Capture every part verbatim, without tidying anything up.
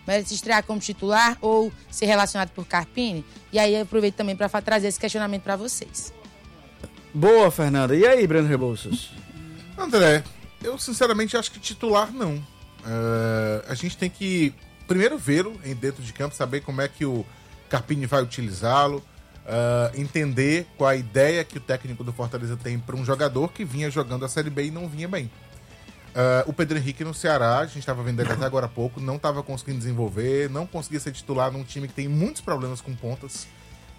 merece estrear como titular ou ser relacionado por Carpini? E aí eu aproveito também para trazer esse questionamento para vocês. Boa, Fernanda. E aí, Breno Rebouças? André, eu sinceramente acho que titular não. Uh, a gente tem que primeiro vê-lo em dentro de campo, saber como é que o Carpini vai utilizá-lo, uh, entender qual a ideia que o técnico do Fortaleza tem para um jogador que vinha jogando a Série B e não vinha bem. Uh, o Pedro Henrique no Ceará, a gente estava vendo ele até agora há pouco, não estava conseguindo desenvolver, não conseguia ser titular num time que tem muitos problemas com pontas.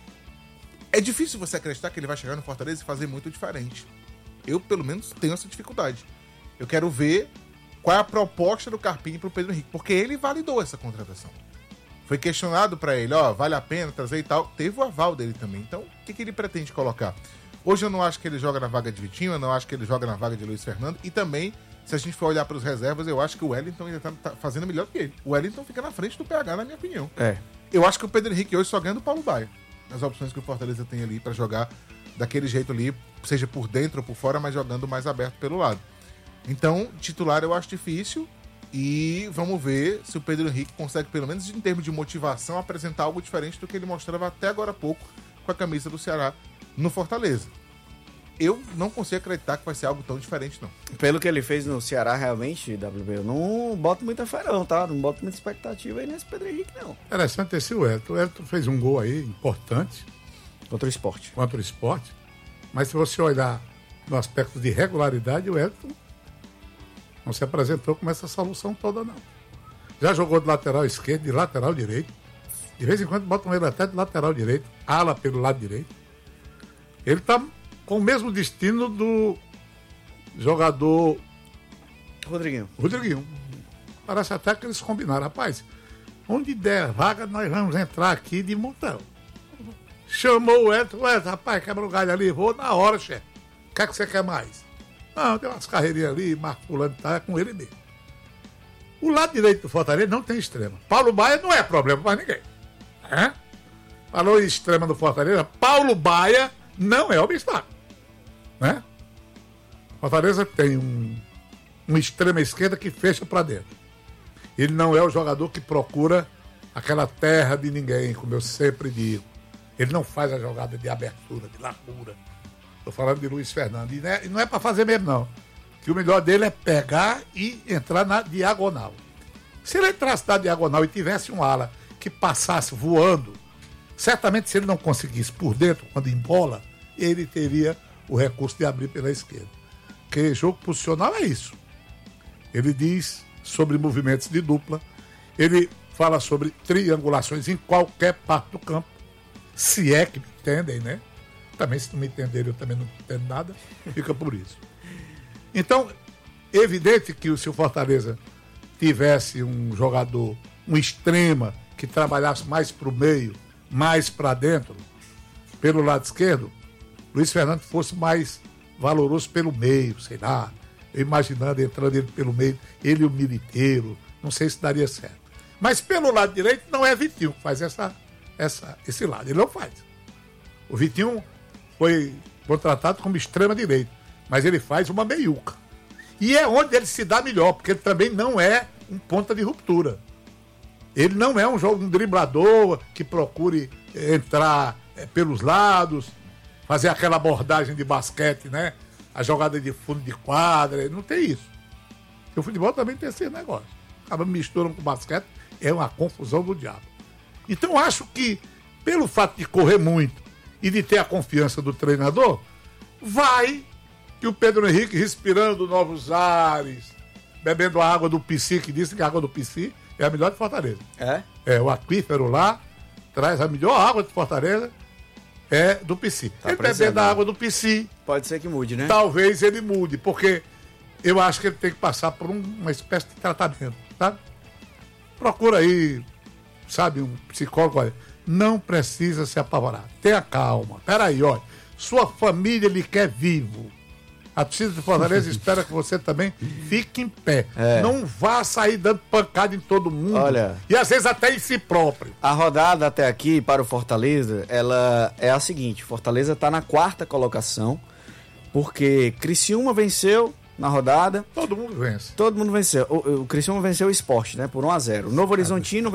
É difícil você acreditar que ele vai chegar no Fortaleza e fazer muito diferente. Eu, pelo menos, tenho essa dificuldade. Eu quero ver qual é a proposta do Carpini pro Pedro Henrique, porque ele validou essa contratação. Foi questionado para ele, ó, vale a pena trazer e tal. Teve o aval dele também. Então, o que, que ele pretende colocar? Hoje eu não acho que ele joga na vaga de Vitinho, eu não acho que ele joga na vaga de Luiz Fernando. E também, se a gente for olhar para os reservas, eu acho que o Wellington ainda tá, tá fazendo melhor que ele. O Wellington fica na frente do P H, na minha opinião. É. Eu acho que o Pedro Henrique hoje só ganha do Paulo Baia. As opções que o Fortaleza tem ali para jogar daquele jeito ali, seja por dentro ou por fora, mas jogando mais aberto pelo lado. Então, titular eu acho difícil e vamos ver se o Pedro Henrique consegue, pelo menos em termos de motivação, apresentar algo diferente do que ele mostrava até agora há pouco com a camisa do Ceará no Fortaleza. Eu não consigo acreditar que vai ser algo tão diferente, não. Pelo que ele fez no Ceará, realmente, W B, eu não boto muita fé não, tá? Não boto muita expectativa aí nesse Pedro Henrique, não. Interessante esse o Elton. O Elton fez um gol aí importante. Contra o Sport. Contra o Sport. Mas se você olhar no aspecto de regularidade, o Elton não se apresentou com essa solução toda, não. Já jogou de lateral esquerdo, de lateral direito. De vez em quando botam ele até de lateral direito, ala pelo lado direito. Ele tá com o mesmo destino do jogador Rodriguinho. Rodriguinho. Parece até que eles combinaram. Rapaz, onde der vaga, nós vamos entrar aqui de montão. Chamou o Edson, o Edson, rapaz, quebra o galho ali, vou na hora, chefe. O que é que você quer mais? Não, tem umas carreirinhas ali, Marco Fulano tá, é com ele mesmo. O lado direito do Fortaleza não tem extrema. Paulo Baia não é problema para ninguém. É? Falou em extrema do Fortaleza, Paulo Baia não é obstáculo. Né? Fortaleza tem um, um extrema esquerda que fecha para dentro. Ele não é o jogador que procura aquela terra de ninguém, como eu sempre digo. Ele não faz a jogada de abertura, de largura. Estou falando de Luiz Fernando. E não é, não é para fazer mesmo, não. Que o melhor dele é pegar e entrar na diagonal. Se ele entrasse na diagonal e tivesse um ala que passasse voando, certamente se ele não conseguisse por dentro, quando embola, ele teria o recurso de abrir pela esquerda. Porque jogo posicional é isso. Ele diz sobre movimentos de dupla, ele fala sobre triangulações em qualquer parte do campo, se é que me entendem, né? Também, se não me entenderem, eu também não entendo nada, fica por isso. Então, evidente que se o Fortaleza tivesse um jogador, um extrema, que trabalhasse mais para o meio, mais para dentro, pelo lado esquerdo, Luiz Fernando fosse mais valoroso pelo meio, sei lá, eu imaginando entrando ele pelo meio, ele e o Militeiro, não sei se daria certo. Mas pelo lado direito não é Vitinho que faz essa, essa, esse lado, ele não faz. O Vitinho foi contratado como extrema direita, mas ele faz uma meiuca. E é onde ele se dá melhor, porque ele também não é um ponta de ruptura. Ele não é um, jogo, um driblador que procure entrar é, pelos lados, fazer aquela abordagem de basquete, né? A jogada de fundo de quadra, não tem isso. Porque o futebol também tem esse negócio. Acaba misturando com o basquete, é uma confusão do diabo. Então acho que, pelo fato de correr muito e de ter a confiança do treinador, vai que o Pedro Henrique respirando novos ares, bebendo a água do Pici, que disse que a água do Pici é a melhor de Fortaleza. É? É, o aquífero lá traz a melhor água de Fortaleza, é do Pici. Tá ele bebendo a água do Pici, pode ser que mude, né? talvez ele mude, porque eu acho que ele tem que passar por um, uma espécie de tratamento, sabe? Procura aí, sabe, um psicólogo, olha, não precisa se apavorar, tenha calma, peraí, olha, sua família lhe quer vivo. A torcida de Fortaleza espera que você também fique em pé. É. Não vá sair dando pancada em todo mundo. Olha, e às vezes até em si próprio. A rodada até aqui para o Fortaleza, ela é a seguinte: Fortaleza está na quarta colocação, porque Criciúma venceu na rodada. Todo mundo vence. Todo mundo venceu. O, o Criciúma venceu o Sport, né? Por um a zero. O Novo Horizontino